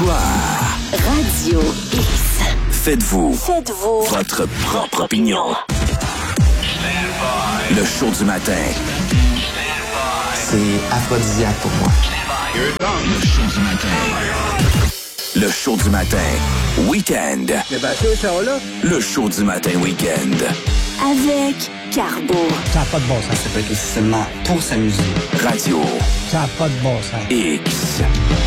Choix. Radio X. Faites-vous votre propre opinion. Le show du matin. C'est aphrodisiaque pour moi. Le show du matin. Le show du matin. Week-end. Les bateaux sont là. Le show du matin week-end. Avec Carbo. Ça n'a pas de bon sens. Ça peut être aussi seulement pour s'amuser. Radio Ça n'a pas de bon sens. X.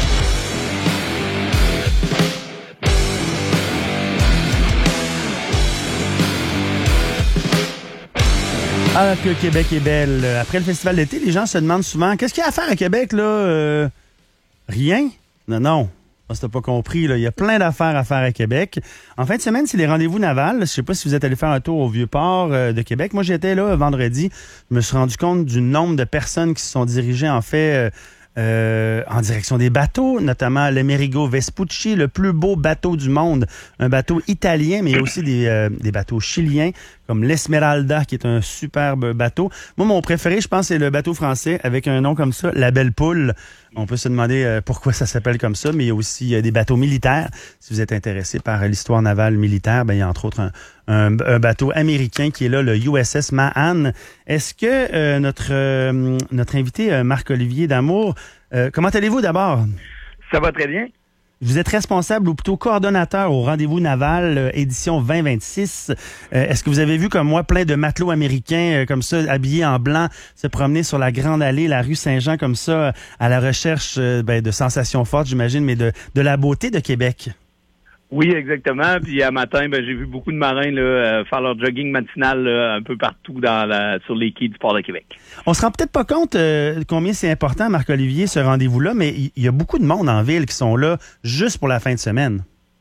Ah, que Québec est belle. Après le festival d'été, les gens se demandent souvent qu'est-ce qu'il y a à faire à Québec, là? Rien? Non. Si t'as pas compris, là, il y a plein d'affaires à faire à Québec. En fin de semaine, c'est les rendez-vous navals. Je sais pas si vous êtes allé faire un tour au Vieux-Port de Québec. Moi, j'étais là vendredi. Je me suis rendu compte du nombre de personnes qui se sont dirigées, en fait, en direction des bateaux, notamment l'Amerigo Vespucci, le plus beau bateau du monde. Un bateau italien, mais il y a aussi des bateaux chiliens, comme l'Esmeralda, qui est un superbe bateau. Moi, mon préféré, je pense, c'est le bateau français, avec un nom comme ça, la Belle Poule. On peut se demander pourquoi ça s'appelle comme ça, mais il y a aussi des bateaux militaires. Si vous êtes intéressé par l'histoire navale militaire, il y a entre autres un bateau américain qui est là, le USS Mahan. Est-ce que notre invité, Marc-Olivier Damour, comment allez-vous d'abord? Ça va très bien. Vous êtes responsable ou plutôt coordonnateur au Rendez-vous naval édition 2026. Est-ce que vous avez vu comme moi plein de matelots américains comme ça, habillés en blanc, se promener sur la Grande Allée, la rue Saint-Jean comme ça, à la recherche de sensations fortes, j'imagine, mais de la beauté de Québec? Oui, exactement. Puis à matin, j'ai vu beaucoup de marins là, faire leur jogging matinal là, un peu partout sur les quais du port de Québec. On se rend peut-être pas compte combien c'est important, Marc-Olivier, ce rendez-vous-là, mais il y a beaucoup de monde en ville qui sont là juste pour la fin de semaine.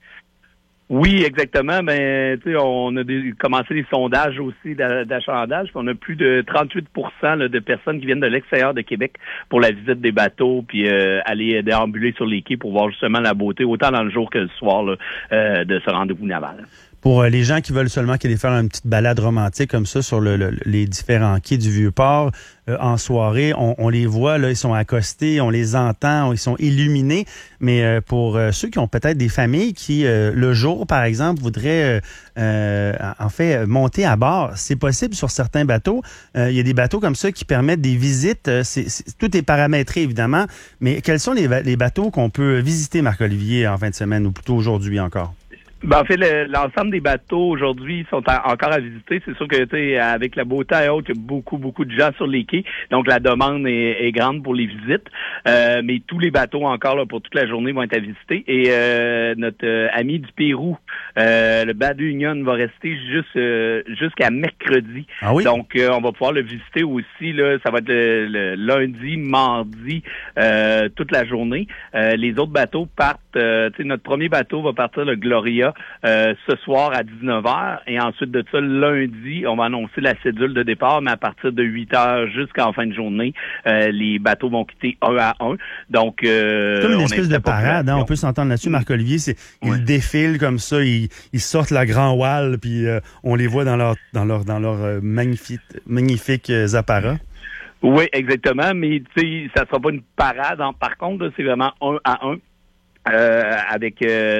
Oui, exactement. On a commencé les sondages aussi d'achalandage. On a plus de 38% là, de personnes qui viennent de l'extérieur de Québec pour la visite des bateaux, puis aller déambuler sur les quais pour voir justement la beauté, autant dans le jour que le soir là, de ce rendez-vous naval. Pour les gens qui veulent seulement aller faire une petite balade romantique comme ça sur les différents quais du Vieux-Port en soirée, on les voit, là, ils sont accostés, on les entend, ils sont illuminés. Mais pour ceux qui ont peut-être des familles qui, le jour, par exemple, voudraient en fait monter à bord, c'est possible sur certains bateaux. Il y a des bateaux comme ça qui permettent des visites. Tout est paramétré, évidemment. Mais quels sont les bateaux qu'on peut visiter, Marc-Olivier, en fin de semaine, ou plutôt aujourd'hui encore? En fait, l'ensemble des bateaux aujourd'hui sont encore à visiter. C'est sûr que avec la beauté et autres, il y a beaucoup de gens sur les quais. Donc la demande est grande pour les visites. Mais tous les bateaux encore là, pour toute la journée vont être à visiter. Et notre ami du Pérou, le Bad Union, va rester jusqu'à mercredi. Ah oui? Donc on va pouvoir le visiter aussi. Là, ça va être le lundi, mardi, toute la journée. Les autres bateaux partent. Notre premier bateau va partir le Gloria ce soir à 19h et ensuite de ça, lundi, on va annoncer la cédule de départ, mais à partir de 8h jusqu'en fin de journée, les bateaux vont quitter un à un. Donc, comme une espèce de parade, hein, on peut s'entendre là-dessus, Marc-Olivier, ils défilent comme ça, ils sortent la grand wall, puis on les voit dans leur magnifiques apparats. Oui, exactement, mais ça sera pas une parade. Par contre, là, c'est vraiment un à un. Avec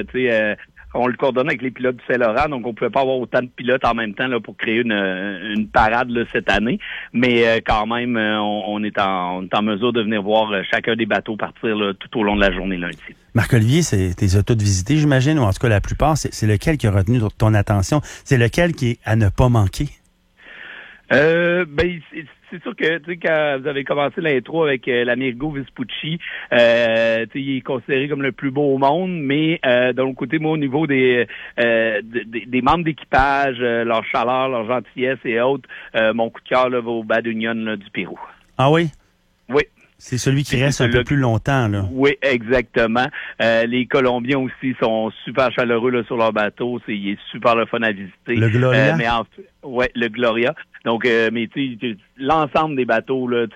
on le coordonne avec les pilotes du Saint-Laurent, donc on pouvait pas avoir autant de pilotes en même temps là, pour créer une parade là, cette année. Mais quand même, on est en mesure de venir voir chacun des bateaux partir là, tout au long de la journée lundi. Marc-Olivier, t'es toutes visité, j'imagine, ou en tout cas la plupart. C'est lequel qui a retenu ton attention? C'est lequel qui est à ne pas manquer? C'est sûr que quand vous avez commencé l'intro avec l'Amerigo Vespucci, il est considéré comme le plus beau au monde, mais de l'autre côté, moi, au niveau des membres d'équipage, leur chaleur, leur gentillesse et autres, mon coup de cœur là, va au Bad Union là, du Pérou. Ah oui? Oui. C'est celui qui reste un peu plus longtemps, là. Oui, exactement. Les Colombiens aussi sont super chaleureux là, sur leur bateau. Il est super le fun à visiter. Le Gloria? Ouais, le Gloria. Donc, mais l'ensemble des bateaux, là,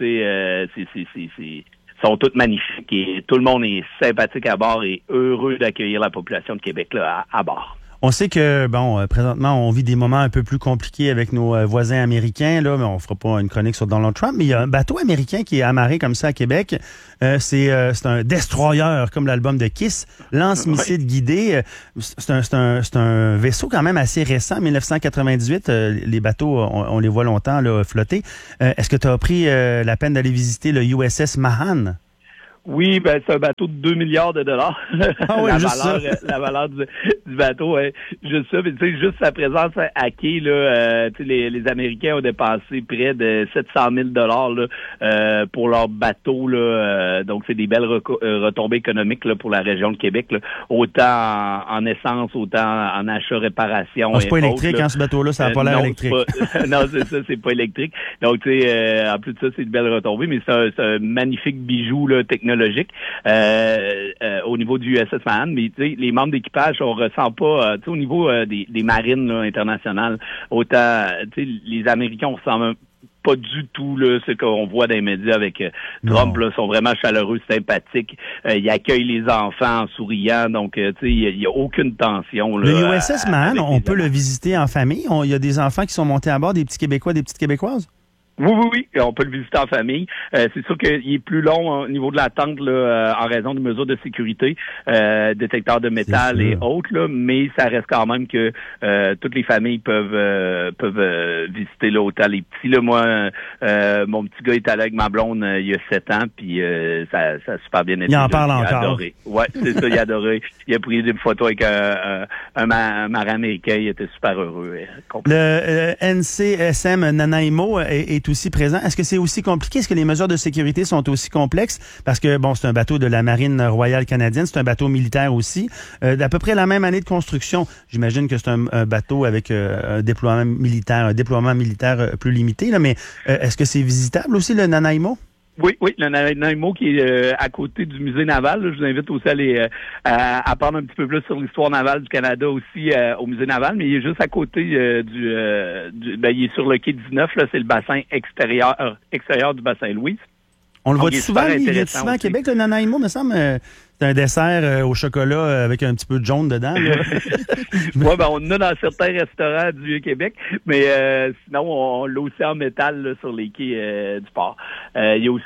sont tous magnifiques et tout le monde est sympathique à bord et heureux d'accueillir la population de Québec là, à bord. On sait que, présentement, on vit des moments un peu plus compliqués avec nos voisins américains, là, mais on fera pas une chronique sur Donald Trump, mais il y a un bateau américain qui est amarré comme ça à Québec. C'est un destroyer, comme l'album de Kiss, lance-missile guidé. C'est un vaisseau quand même assez récent, 1998. Les bateaux, on les voit longtemps là, flotter. Est-ce que tu as pris la peine d'aller visiter le USS Mahan? Oui, c'est un bateau de 2 milliards de dollars. Ah oui, la valeur du bateau, juste ça. Mais tu sais, juste sa présence à quai, là, les Américains ont dépensé près de 700 000 dollars pour leur bateau, là. Donc c'est des belles retombées économiques là pour la région de Québec, là. Autant en essence, autant en achat-réparation. C'est pas électrique, ce bateau-là, ça n'a pas l'air électrique. Non, c'est ça, c'est pas électrique. Donc tu sais, en plus de ça, c'est de belles retombées, mais c'est un magnifique bijou là technologique. Au niveau du USS Mahan, mais les membres d'équipage, on ressent pas, au niveau des marines là, internationales, autant les Américains, on ressent pas du tout là, ce qu'on voit dans les médias avec Trump, là, sont vraiment chaleureux, sympathiques. Ils accueillent les enfants en souriant, donc il y a aucune tension. Là, le USS Mahan, on peut le visiter en famille? Il y a des enfants qui sont montés à bord, des petits Québécois, des petites Québécoises? Oui, on peut le visiter en famille. C'est sûr qu'il est plus long au niveau de l'attente là, en raison de mesures de sécurité, détecteurs de métal et autres, là, mais ça reste quand même que toutes les familles peuvent visiter là, autant les petits. Là, moi, mon petit gars est allé avec ma blonde il y a 7 ans, puis ça a super bien été. Il en parle encore. Il a adoré. Ouais, c'est ça, il a adoré. Il a pris des photos avec un marin américain, il était super heureux. Le NCSM Nanaimo est aussi présent. Est-ce que c'est aussi compliqué? Est-ce que les mesures de sécurité sont aussi complexes? Parce que, c'est un bateau de la Marine royale canadienne, c'est un bateau militaire aussi, d'à peu près la même année de construction. J'imagine que c'est un bateau avec un déploiement militaire plus limité, là, mais est-ce que c'est visitable aussi, le Nanaimo? Oui, le Nanaimo qui est à côté du musée naval. Là. Je vous invite aussi à aller à apprendre un petit peu plus sur l'histoire navale du Canada aussi au musée naval, mais il est juste à côté il est sur le quai 19, là, c'est le bassin extérieur du bassin Louise. On le voit souvent, il vient souvent à Québec, le Nanaimo, me semble. C'est un dessert au chocolat avec un petit peu de jaune dedans. Oui, on en a dans certains restaurants du Vieux-Québec, mais sinon, on l'a aussi en métal là, sur les quais du port. Il y a aussi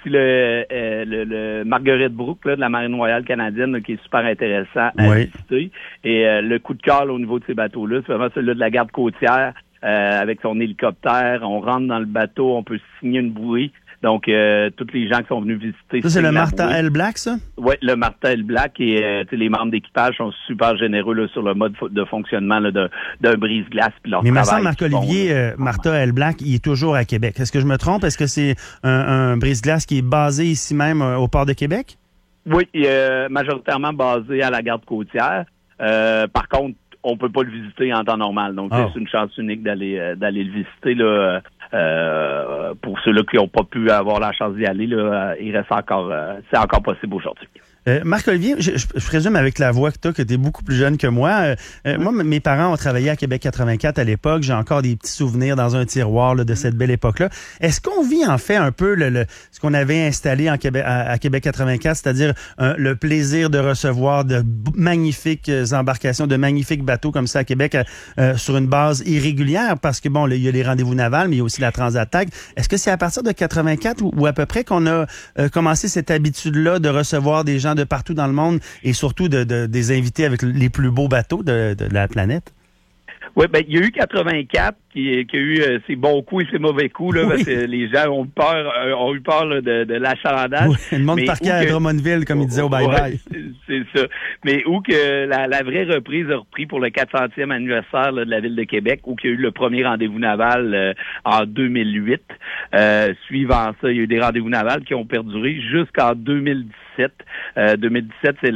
le Marguerite Brook là, de la Marine royale canadienne là, qui est super intéressant à visiter. Et le coup de cœur là, au niveau de ces bateaux-là, c'est vraiment celui de la garde côtière avec son hélicoptère. On rentre dans le bateau, on peut signer une bouée. Donc, tous les gens qui sont venus visiter... Ça, c'est le Martin L. Black, ça? Oui, le Martin L. Black. Et les membres d'équipage sont super généreux là, sur le mode de fonctionnement là, d'un brise-glace. Puis leur mais travail. Mais me semble, Marc-Olivier, Martin L. Black, il est toujours à Québec. Est-ce que je me trompe? Est-ce que c'est un brise-glace qui est basé ici même au port de Québec? Oui, majoritairement basé à la garde côtière. Par contre, on peut pas le visiter en temps normal. Donc, c'est une chance unique d'aller le visiter là. Pour ceux-là qui n'ont pas pu avoir la chance d'y aller, là, il reste encore, c'est encore possible aujourd'hui. Marc-Olivier, je présume avec la voix que tu es beaucoup plus jeune que moi. Moi, mes parents ont travaillé à Québec 84 à l'époque. J'ai encore des petits souvenirs dans un tiroir là, de cette belle époque-là. Est-ce qu'on vit en fait un peu ce qu'on avait installé à Québec 84, c'est-à-dire le plaisir de recevoir de magnifiques embarcations, de magnifiques bateaux comme ça à Québec sur une base irrégulière? Parce que il y a les rendez-vous navals, mais il y a aussi la Transat TAG. Est-ce que c'est à partir de 84 ou à peu près qu'on a commencé cette habitude-là de recevoir des gens de partout dans le monde et surtout des invités avec les plus beaux bateaux de la planète? Oui, il y a eu 84 qui a eu ses bons coups et ses mauvais coups, là, parce que les gens ont eu peur là, de l'achalandage. Oui, le monde parquait à Drummondville, comme il disait au bye-bye. C'est ça. Mais où que la vraie reprise a repris pour le 400e anniversaire là, de la Ville de Québec, où il y a eu le premier rendez-vous naval en 2008. Suivant ça, il y a eu des rendez-vous navals qui ont perduré jusqu'en 2017. 2017, c'est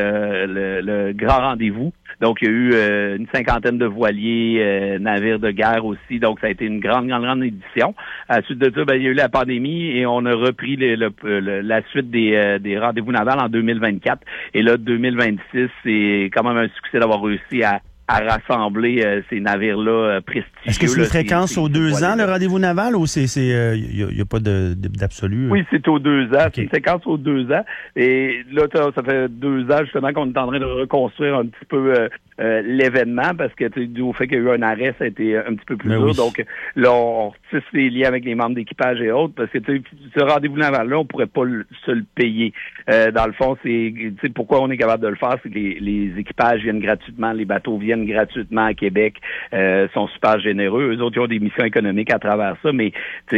le grand rendez-vous. Donc, il y a eu une cinquantaine de voiliers, navires de guerre aussi. Donc, ça a été une grande édition. À la suite de ça, il y a eu la pandémie et on a repris la suite des rendez-vous navals en 2024. Et là, 2026, c'est quand même un succès d'avoir réussi à rassembler ces navires-là prestigieux. Est-ce que c'est une fréquence aux 2 ans, le rendez-vous naval, ou il n'y a pas d'absolu? Oui, c'est aux 2 ans. Okay. C'est une séquence aux 2 ans. Et là, ça fait 2 ans, justement, qu'on est en train de reconstruire un petit peu l'événement, parce que dû au fait qu'il y a eu un arrêt, ça a été un petit peu plus dur. Oui. Donc là, on retisse les liens avec les membres d'équipage et autres, parce que ce rendez-vous naval-là, on pourrait pas se le payer. Dans le fond, c'est pourquoi on est capable de le faire, c'est que les équipages viennent gratuitement, les bateaux viennent gratuitement à Québec, sont super généreux. Eux autres, ils ont des missions économiques à travers ça, mais ça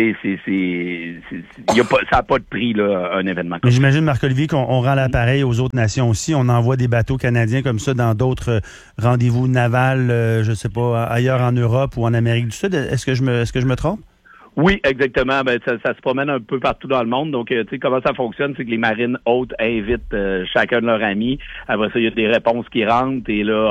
n'a pas de prix, là, un événement comme ça. J'imagine, Marc-Olivier, qu'on rend l'appareil aux autres nations aussi. On envoie des bateaux canadiens comme ça dans d'autres rendez-vous navals, je sais pas, ailleurs en Europe ou en Amérique du Sud. Est-ce que je me trompe? Oui, exactement. Ben, ça se promène un peu partout dans le monde. Donc, tu sais, comment ça fonctionne, c'est que les marines hautes invitent chacun de leurs amis. Après ça, il y a des réponses qui rentrent et là,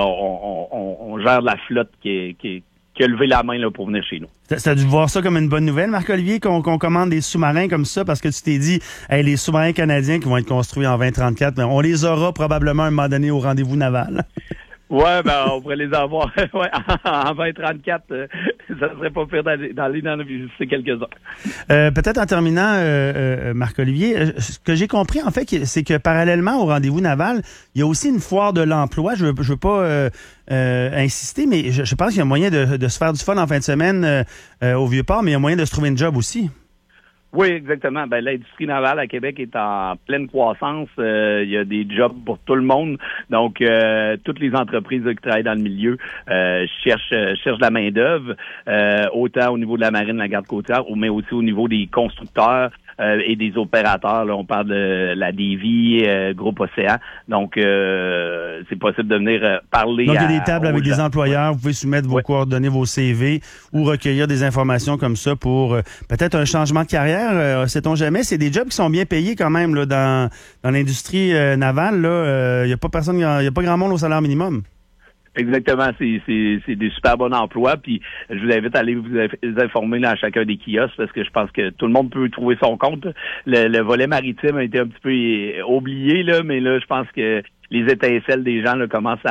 on gère la flotte qui a levé la main là, pour venir chez nous. Ça a dû voir ça comme une bonne nouvelle, Marc-Olivier, qu'on commande des sous-marins comme ça, parce que tu t'es dit, les sous-marins canadiens qui vont être construits en 2034, mais on les aura probablement à un moment donné au rendez-vous naval. Ouais, ben on pourrait les avoir en 2034. Ça serait pas pire d'aller dans visiter quelques-uns. Peut-être en terminant, Marc-Olivier, ce que j'ai compris, en fait, c'est que parallèlement au rendez-vous naval, il y a aussi une foire de l'emploi. Je veux pas insister, mais je pense qu'il y a moyen de se faire du fun en fin de semaine au Vieux-Port, mais il y a moyen de se trouver une job aussi. Oui, exactement. Ben, l'industrie navale à Québec est en pleine croissance. Il y a des jobs pour tout le monde. Donc, toutes les entreprises qui travaillent dans le milieu cherchent de la main-d'œuvre, autant au niveau de la marine, la garde côtière, mais aussi au niveau des constructeurs. Et des opérateurs, là, on parle de la Davy, Groupe Océan. Donc, c'est possible de venir parler. Donc, il y a des tables avec des employeurs. Vous pouvez soumettre vos coordonnées, vos CV ou recueillir des informations comme ça pour peut-être un changement de carrière. Sait-on jamais. C'est des jobs qui sont bien payés quand même là, dans l'industrie navale. Il n'y a pas grand monde au salaire minimum. Exactement, c'est des super bons emplois. Puis je vous invite à aller vous informer là, à chacun des kiosques parce que je pense que tout le monde peut trouver son compte. Le volet maritime a été un petit peu oublié là, mais là je pense que les étincelles des gens là, commencent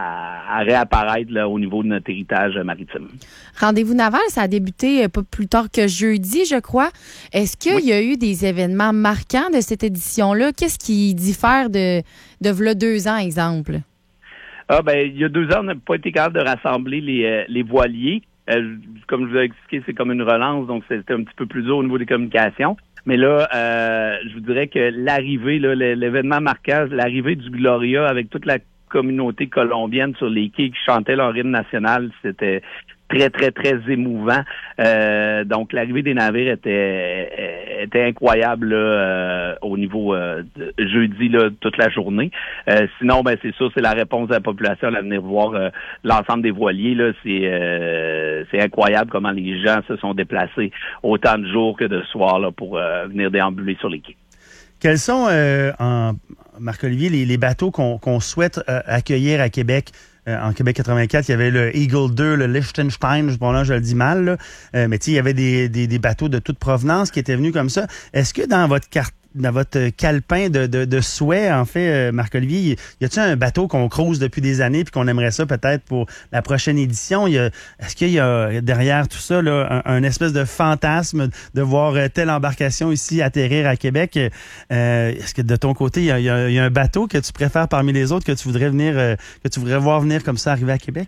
à réapparaître là, au niveau de notre héritage maritime. Rendez-vous naval, ça a débuté pas plus tard que jeudi, je crois. Est-ce qu'il y a eu des événements marquants de cette édition-là? Qu'est-ce qui diffère de v'là 2 ans, exemple? Il y a 2 ans, on n'a pas été capable de rassembler les voiliers. Comme je vous ai expliqué, c'est comme une relance, donc c'était un petit peu plus dur au niveau des communications. Mais là, je vous dirais que l'arrivée, là, l'événement marquant, l'arrivée du Gloria avec toute la communauté colombienne sur les quais qui chantait leur hymne national, c'était très, très, très émouvant. Donc, l'arrivée des navires était incroyable là, au niveau de jeudi, là, toute la journée. Sinon, c'est sûr, c'est la réponse de la population à venir voir l'ensemble des voiliers. Là, c'est incroyable comment les gens se sont déplacés autant de jours que de soirs là, pour venir déambuler sur les quais. Quels sont, Marc-Olivier, les bateaux qu'on souhaite accueillir à Québec? En Québec 84, il y avait le Eagle 2, le Liechtenstein, je le dis mal, là. Mais il y avait des bateaux de toute provenance qui étaient venus comme ça. Est-ce que dans votre calepin de souhaits, en fait, Marc-Olivier, y a-t-il un bateau qu'on crouse depuis des années puis qu'on aimerait ça peut-être pour la prochaine édition? Est-ce qu'il y a derrière tout ça là, un espèce de fantasme de voir telle embarcation ici atterrir à Québec? Est-ce que de ton côté, il y a un bateau que tu préfères parmi les autres que tu voudrais voir venir comme ça arriver à Québec?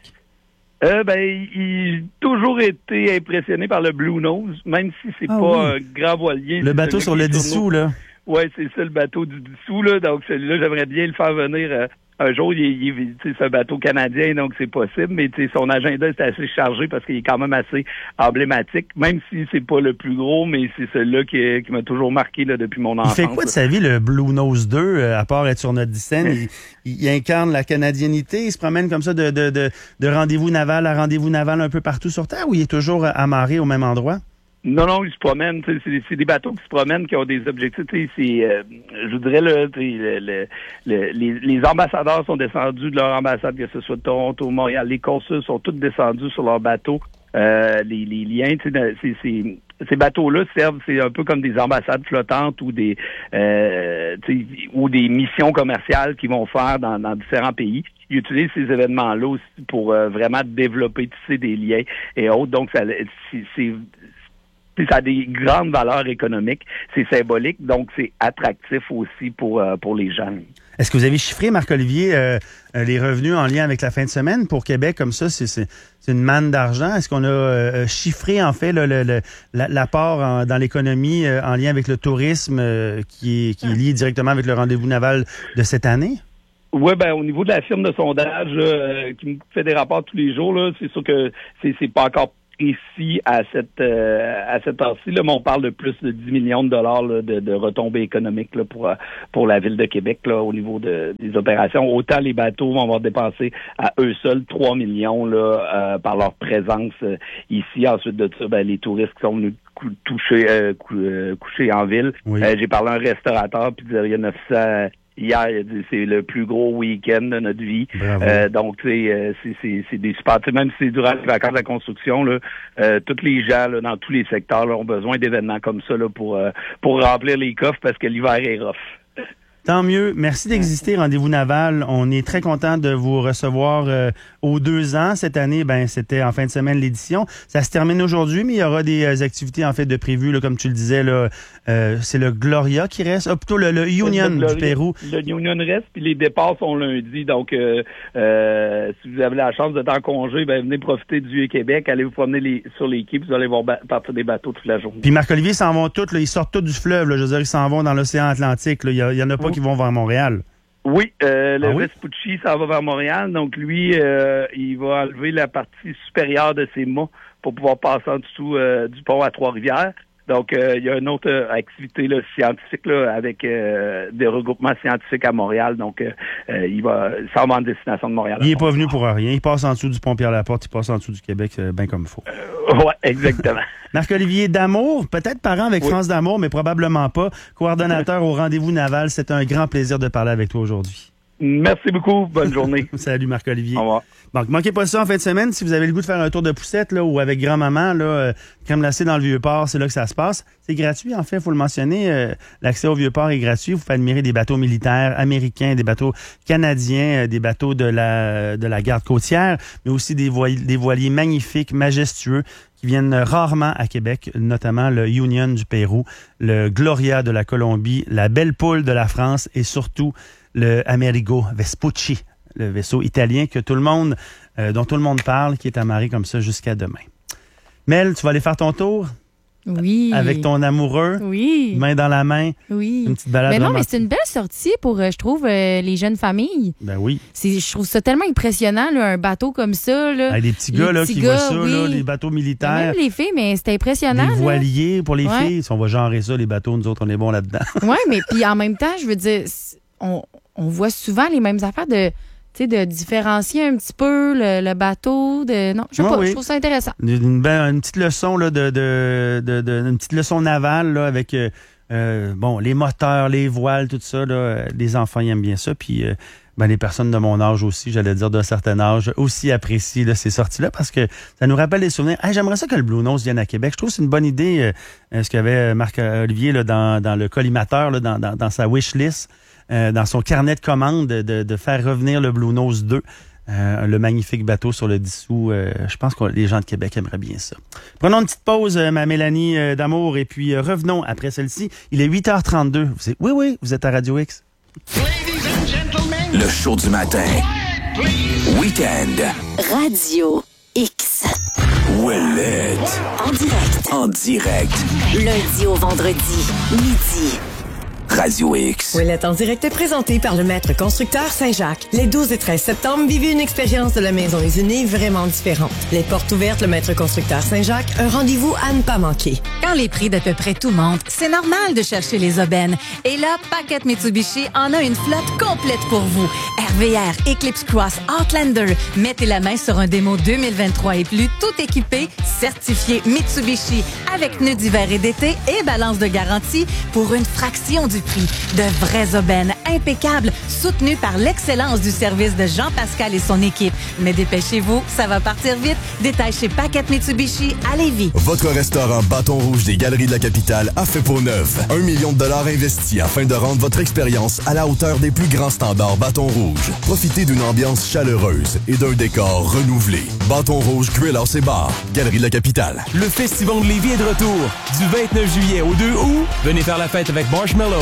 Il a toujours été impressionné par le Blue Nose, même si c'est pas un grand voilier. Le bateau sur le Dissous, là. Oui, c'est ça, le bateau du Dissous, là. Donc, celui-là, j'aimerais bien le faire venir un jour. C'est un bateau canadien, donc c'est possible, mais son agenda est assez chargé parce qu'il est quand même assez emblématique, même si c'est pas le plus gros, mais c'est celui-là qui m'a toujours marqué là, depuis mon enfance. Il fait quoi de sa vie, le Blue Nose 2, à part être sur notre scène? Il incarne la canadianité, il se promène comme ça de rendez-vous naval à rendez-vous naval un peu partout sur Terre, ou il est toujours amarré au même endroit? Non, ils se promènent. C'est des bateaux qui se promènent, qui ont des objectifs. Je vous dirais, là, les ambassadeurs sont descendus de leur ambassade, que ce soit Toronto, Montréal. Les consuls sont tous descendus sur leurs bateaux. Les liens, ces bateaux-là servent, c'est un peu comme des ambassades flottantes ou des missions commerciales qu'ils vont faire dans différents pays. Ils utilisent ces événements-là aussi pour vraiment développer, tisser des liens et autres. Donc, ça a des grandes valeurs économiques, c'est symbolique, donc c'est attractif aussi pour les jeunes. Est-ce que vous avez chiffré, Marc-Olivier, les revenus en lien avec la fin de semaine pour Québec comme ça? C'est une manne d'argent. Est-ce qu'on a chiffré, en fait, l'apport dans l'économie en lien avec le tourisme qui est lié directement avec le rendez-vous naval de cette année? Oui, au niveau de la firme de sondage qui me fait des rapports tous les jours, là, c'est sûr que c'est pas encore précis à cette heure-ci, là, mais on parle de plus de 10 millions de dollars là, de retombées économiques là, pour la Ville de Québec là, au niveau des opérations. Autant les bateaux vont avoir dépensé à eux seuls 3 millions là, par leur présence ici. Ensuite de ça, les touristes qui sont venus coucher en ville. Oui. J'ai parlé à un restaurateur, puis il y a 900... Hier, il a dit c'est le plus gros week-end de notre vie. Donc, c'est des super... Même si c'est durant les vacances de la construction, là, tous les gens là, dans tous les secteurs là, ont besoin d'événements comme ça là, pour remplir les coffres parce que l'hiver est rough. Tant mieux. Merci d'exister, Rendez-vous Naval. On est très content de vous recevoir aux 2 ans. Cette année, c'était en fin de semaine l'édition. Ça se termine aujourd'hui, mais il y aura des activités en fait de prévues, là, comme tu le disais. Là, c'est le Gloria qui reste. Plutôt le Union du Pérou. Le Union reste, puis les départs sont lundi. Donc, si vous avez la chance d'être en congé, venez profiter du Québec. Allez vous promener sur les quais, puis vous allez voir partir des bateaux toute la journée. Puis Marc-Olivier s'en vont tous. Là, ils sortent tous du fleuve. Là, je veux dire, ils s'en vont dans l'océan Atlantique. Là. Il y en a pas qui vont vers Montréal. Oui, Vespucci, ça va vers Montréal. Donc, lui, il va enlever la partie supérieure de ses mâts pour pouvoir passer en dessous du pont à Trois-Rivières. Donc, il y a une autre activité là, scientifique là, avec des regroupements scientifiques à Montréal. Donc, il s'en va en destination de Montréal. Il n'est pas venu pour rien. Il passe en dessous du pont Pierre-Laporte, il passe en dessous du Québec, bien comme il faut. Oui, exactement. Marc-Olivier Damour, peut-être parent avec France Damour, mais probablement pas. Coordonnateur au Rendez-vous Naval, c'est un grand plaisir de parler avec toi aujourd'hui. Merci beaucoup. Bonne journée. Salut Marc-Olivier. Au revoir. Donc, manquez pas ça en fin de semaine. Si vous avez le goût de faire un tour de poussette là, ou avec grand-maman, là, crème glacée dans le Vieux-Port, c'est là que ça se passe. C'est gratuit, en fait, il faut le mentionner. L'accès au Vieux-Port est gratuit. Vous pouvez admirer des bateaux militaires américains, des bateaux canadiens, des bateaux de la garde côtière, mais aussi des voiliers magnifiques, majestueux, qui viennent rarement à Québec, notamment le Union du Pérou, le Gloria de la Colombie, la Belle Poule de la France et surtout le Amerigo Vespucci, le vaisseau italien dont tout le monde parle, qui est amarré comme ça jusqu'à demain. Mel, tu vas aller faire ton tour? Oui. Avec ton amoureux? Oui. Main dans la main? Oui. Une petite balade. Mais non, mais c'est une belle sortie pour, je trouve, les jeunes familles. Ben oui. Je trouve ça tellement impressionnant, là, un bateau comme ça. Là. Avec des petits gars là, qui voient ça, là, les bateaux militaires. Même les filles, mais c'était impressionnant. Les voiliers pour les filles. Si on va genrer ça, les bateaux, nous autres, on est bons là-dedans. Oui, mais puis en même temps, je veux dire, on voit souvent les mêmes affaires de différencier un petit peu le bateau. Non, je sais pas, je trouve ça intéressant. Une petite leçon là, une petite leçon navale là, avec les moteurs, les voiles, tout ça. Là, les enfants ils aiment bien ça. Puis les personnes de mon âge aussi, j'allais dire d'un certain âge, aussi apprécient là, ces sorties-là parce que ça nous rappelle des souvenirs. Hey, j'aimerais ça que le Blue Nose vienne à Québec. Je trouve que c'est une bonne idée ce qu'avait Marc-Olivier là, dans le collimateur, là, dans sa wish list. Dans son carnet de commandes, de faire revenir le Blue Nose 2, le magnifique bateau sur le Dissous. Je pense que les gens de Québec aimeraient bien ça. Prenons une petite pause, ma Mélanie d'amour, et puis revenons après celle-ci. Il est 8h32. Oui, vous êtes à Radio X. Le show du matin. Week-end. Radio X. Ouellette. En direct. Lundi au vendredi, midi. Radio X. Ouellette en direct est présenté par le maître constructeur Saint-Jacques. Les 12 et 13 septembre, vivez une expérience de la maison usinée vraiment différente. Les portes ouvertes, le maître constructeur Saint-Jacques, un rendez-vous à ne pas manquer. Quand les prix d'à peu près tout montent, c'est normal de chercher les aubaines. Et là, Paquette Mitsubishi en a une flotte complète pour vous. RVR, Eclipse Cross, Outlander. Mettez la main sur un démo 2023 et plus, tout équipé, certifié Mitsubishi, avec pneus d'hiver et d'été et balance de garantie pour une fraction du prix. De vraies aubaines impeccables, soutenues par l'excellence du service de Jean-Pascal et son équipe. Mais dépêchez-vous, ça va partir vite. Détail chez Paquette Mitsubishi à Lévis. Votre restaurant Bâton Rouge des Galeries de la Capitale a fait peau neuve. 1 million de dollars investis afin de rendre votre expérience à la hauteur des plus grands standards Bâton Rouge. Profitez d'une ambiance chaleureuse et d'un décor renouvelé. Bâton Rouge Grill House et Bar, Galerie de la Capitale. Le Festival de Lévis est de retour. Du 29 juillet au 2 août, venez faire la fête avec Marshmello,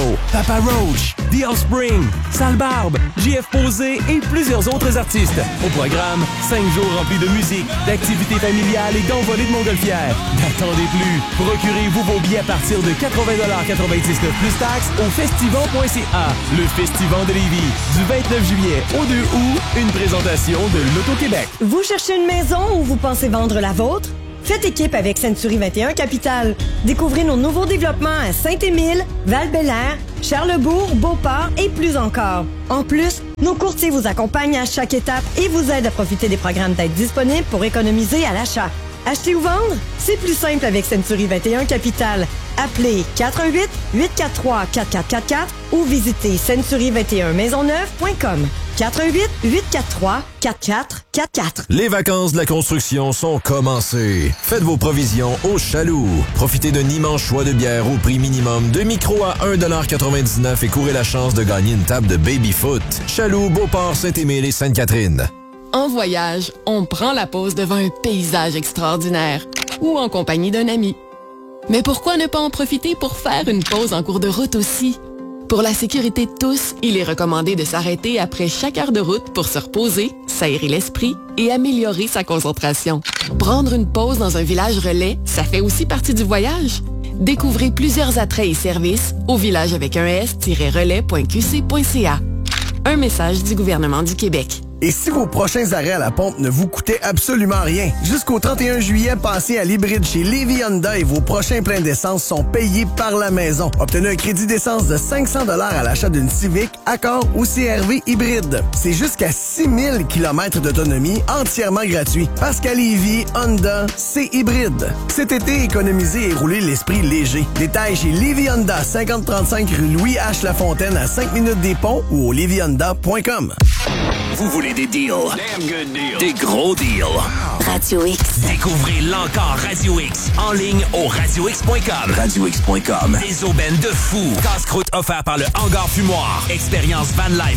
Papa Roach, The Offspring, Sale Barbe, JF Posé et plusieurs autres artistes. Au programme, 5 jours remplis de musique, d'activités familiales et d'envolées de montgolfières. N'attendez plus. Procurez-vous vos billets à partir de 80,99$ plus taxes au festival.ca. Le Festival de Lévis. Du 29 juillet au 2 août, une présentation de l'Auto-Québec. Vous cherchez une maison ou vous pensez vendre la vôtre? Faites équipe avec Century 21 Capital. Découvrez nos nouveaux développements à Saint-Émile, Val-Bélair, Charlesbourg, Beauport et plus encore. En plus, nos courtiers vous accompagnent à chaque étape et vous aident à profiter des programmes d'aide disponibles pour économiser à l'achat. Acheter ou vendre? C'est plus simple avec Century 21 Capital. Appelez 418-843-4444 ou visitez century21maisonneuve.com. 418-843-4444. Les vacances de la construction sont commencées. Faites vos provisions au Chaloux. Profitez d'un immense choix de bières au prix minimum de micro à 1,99$ et courez la chance de gagner une table de baby-foot. Chaloux, Beauport, Saint-Émile et Sainte-Catherine. En voyage, on prend la pause devant un paysage extraordinaire ou en compagnie d'un ami. Mais pourquoi ne pas en profiter pour faire une pause en cours de route aussi? Pour la sécurité de tous, il est recommandé de s'arrêter après chaque heure de route pour se reposer, s'aérer l'esprit et améliorer sa concentration. Prendre une pause dans un village relais, ça fait aussi partie du voyage. Découvrez plusieurs attraits et services au village avec un s-relais.qc.ca. Un message du gouvernement du Québec. Et si vos prochains arrêts à la pompe ne vous coûtaient absolument rien, jusqu'au 31 juillet, passez à l'hybride chez Lévis Honda et vos prochains pleins d'essence sont payés par la maison. Obtenez un crédit d'essence de 500$ à l'achat d'une Civic, Accord ou CR-V hybride. C'est jusqu'à 6000 km d'autonomie entièrement gratuit. Parce qu'à Lévis, Honda, c'est hybride. Cet été, économisez et roulez l'esprit léger. Détails chez Lévis Honda, 5035 rue Louis H. Lafontaine à 5 minutes des ponts ou au lévishonda.com. Vous voulez des deals? Des gros deals. Radio X. Découvrez l'encore Radio X en ligne au radiox.com. RadioX.com. Des aubaines de fou. Casse-croûte offert par le Hangar Fumoir. Expérience van life